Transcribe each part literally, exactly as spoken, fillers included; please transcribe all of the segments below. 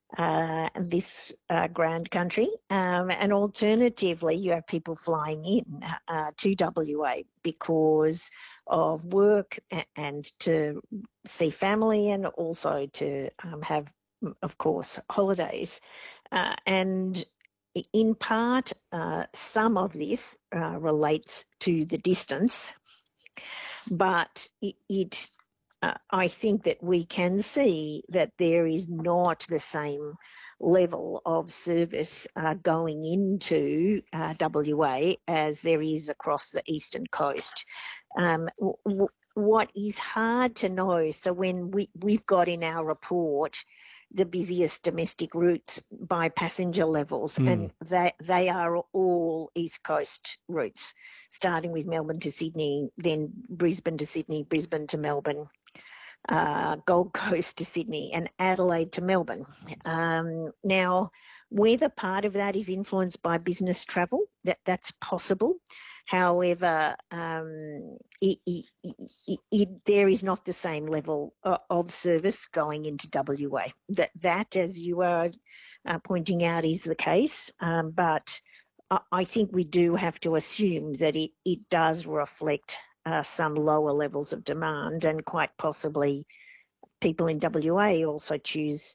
uh, this uh, grand country. Um, and alternatively, you have people flying in uh, to W A because of work and to see family, and also to um, have, of course, holidays. Uh, and in part, uh, some of this uh, relates to the distance, but it, it uh, I think that we can see that there is not the same level of service uh, going into uh, W A as there is across the eastern coast. Um, w- w- what is hard to know, so when we, we've got in our report the busiest domestic routes by passenger levels, Mm. and they, they are all East Coast routes, starting with Melbourne to Sydney, then Brisbane to Sydney, Brisbane to Melbourne, uh, Gold Coast to Sydney, and Adelaide to Melbourne. Um, now, whether part of that is influenced by business travel, that, that's possible. However, um, it, it, it, it, there is not the same level of, of service going into W A. That, that as you are uh, pointing out, is the case. Um, but I, I think we do have to assume that it, it does reflect uh, some lower levels of demand, and quite possibly people in W A also choose,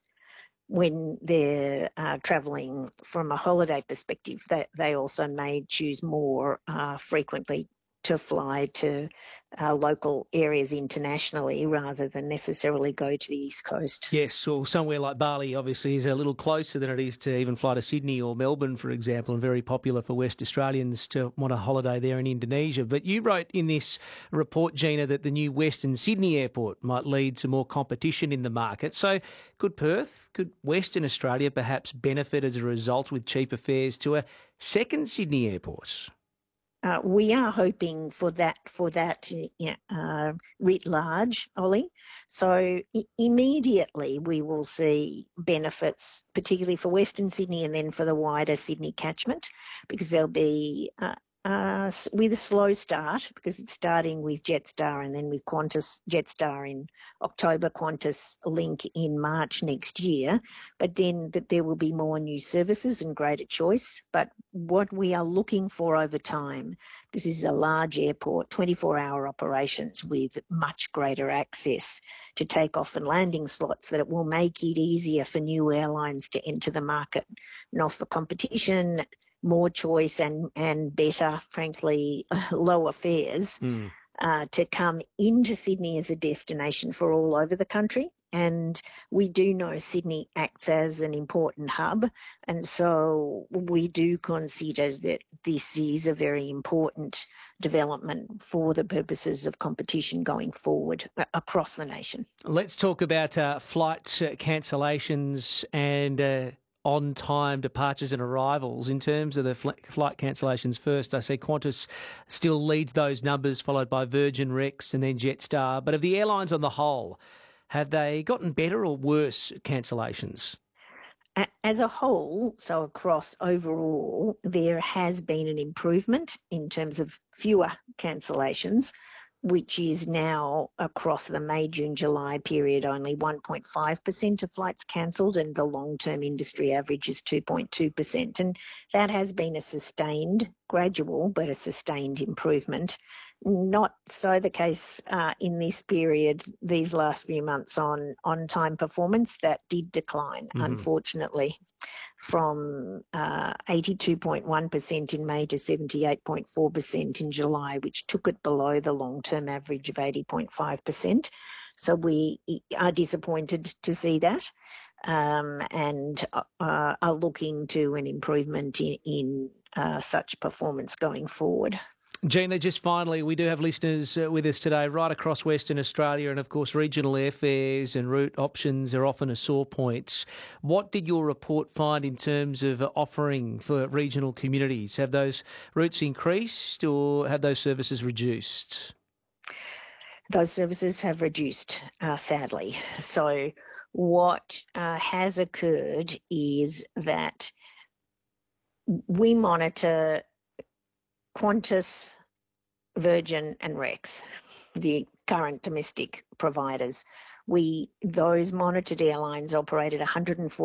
when they're uh, travelling from a holiday perspective, that they also may choose more uh, frequently to fly to uh, local areas internationally rather than necessarily go to the East Coast. Yes, or somewhere like Bali obviously is a little closer than it is to even fly to Sydney or Melbourne, for example, and very popular for West Australians to want a holiday there in Indonesia. But you wrote in this report, Gina, that the new Western Sydney airport might lead to more competition in the market. So could Perth, could Western Australia perhaps benefit as a result with cheaper fares to a second Sydney airport? Uh, we are hoping for that, for that uh, writ large, Ollie. So I- immediately we will see benefits, particularly for Western Sydney and then for the wider Sydney catchment, because there'll be uh, uh, with a slow start, because it's starting with Jetstar and then with Qantas Jetstar in October, Qantas Link in March next year. But then that there will be more new services and greater choice. But what we are looking for over time, this is a large airport, twenty-four hour operations with much greater access to takeoff and landing slots, that it will make it easier for new airlines to enter the market and offer competition, more choice, and, and better, frankly, lower fares Mm. uh, to come into Sydney as a destination for all over the country. And we do know Sydney acts as an important hub, and so we do consider that this is a very important development for the purposes of competition going forward across the nation. Let's talk about uh, flight cancellations and uh, on-time departures and arrivals. In terms of the fl- flight cancellations first, I see Qantas still leads those numbers, followed by Virgin, Rex and then Jetstar. But of the airlines on the whole, have they gotten better or worse cancellations? As a whole, so across overall, there has been an improvement in terms of fewer cancellations, which is now across the May, June, July period only one point five percent of flights cancelled, and the long-term industry average is two point two percent. And that has been a sustained, gradual, but a sustained improvement. Not so the case uh, in this period, these last few months on on-time performance. That did decline, mm-hmm. unfortunately, from uh, eighty-two point one percent in May to seventy-eight point four percent in July, which took it below the long-term average of eighty point five percent. So we are disappointed to see that, um, and uh, are looking to an improvement in, in uh, such performance going forward. Gina, just finally, we do have listeners uh, with us today right across Western Australia, and of course regional airfares and route options are often a sore point. What did your report find in terms of offering for regional communities? Have those routes increased or have those services reduced? Those services have reduced, uh, sadly. So what uh, has occurred is that we monitor Qantas, Virgin and Rex, the current domestic providers. We, those monitored airlines operated one hundred forty